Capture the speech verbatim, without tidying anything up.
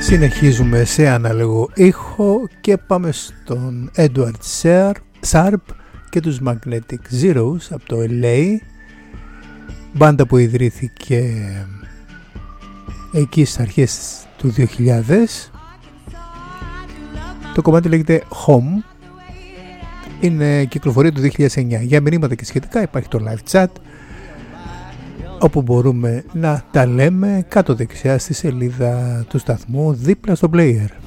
Συνεχίζουμε σε ανάλογο ήχο και πάμε στον Edward Sharp και τους Magnetic Zeros από το ελ έι, μπάντα που ιδρύθηκε εκεί στις αρχές του δύο χιλιάδες. Το κομμάτι λέγεται Home, είναι κυκλοφορία του δύο χιλιάδες εννιά. Για μηνύματα και σχετικά υπάρχει το live chat, όπου μπορούμε να τα λέμε κάτω δεξιά στη σελίδα του σταθμού δίπλα στο player.